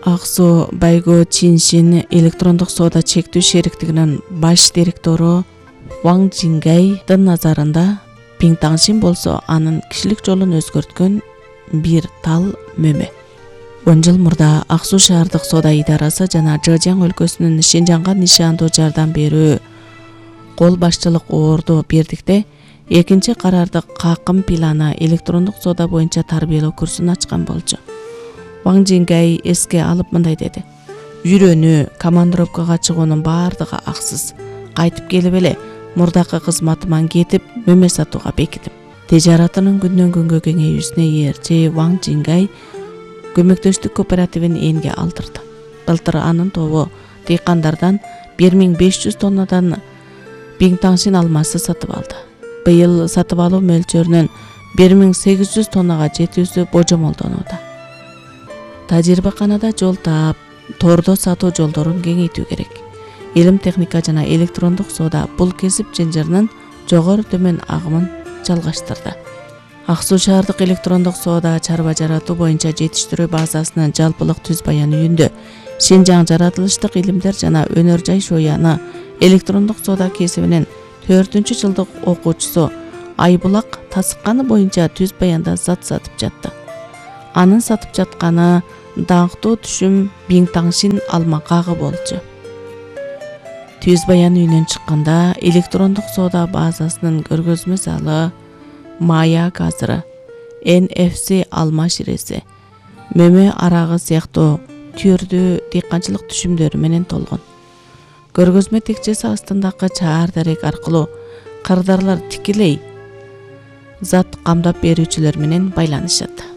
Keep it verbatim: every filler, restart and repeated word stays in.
Аксу Байгу Чиншин электрондук соода чектүү шериктигинин баш директору Ван Жингайдын назарында Пиңтаңшин болсо анын кишилик жолун өзгөрткөн бир тал мөмө. он жыл мурда Аксу шаардык соода идарасы жана Жэжяң өлкөсүнүн Шинжаңга нишандуу жардам берүү кол башчылык орду бердикте экинчи карардык какым планы электрондук соода боюнча тарбиялоо курсун ачкан болчу. Ван Жингай эске алып мындай деди: "Жүрөнү, командировкага чыгуунун баардыгы аксыз. Кайтып келип эле мурдакы кызматыман кетип, мөмө сатууга бекитим." Тежаратынын күндөн күнгө кеңейүүсүнө ээрчи Ван Жингай көмөктөштүк кооперативин энге алдырды. Былтыр анын тобу дыйкандардан бир миң беш жүз тоннадан Пиңтаңшин алмасы сатып алды. Быйыл сатып алуу мөлчөрүнүн бир миң сегиз жүз тоннага жетүүсү божомолдонууда. Тажрыйбаканада жол таап, тордо сатуу жолдорун кеңейтүү керек. Илим техника жана электрондук соода бул кесип жынжырынын жогору төмөн агымын жалгаштырды. Аксу шаардык электрондук соода чарба жаратуу боюнча жетиштирүү базасынын жалпылык түз баян үйүндө Шинжаң жаратылыштык илимдер жана өнөр жай шояны электрондук соода кесибинин төртүнчү жылдык окуучусу Айбулак тасыкканы боюнча түз баянда зат сатып жатты. Анын сатып жатканы даңктуу түшүм Пиңтаңшин алма кагы болчу. Түз баян үйүнөн чыкканда электрондук соода базасынын көргөзмө залы, мая газыры, эн эф си алма ширеси, мөмө арагы сыяктуу түрдүү дыйканчылык түшүмдөрү менен толгон. Көргөзмө текчеси астындагы чаар дарек аркылуу кырдаарлар тикелей зат камдап берүүчүлөр менен байланышат.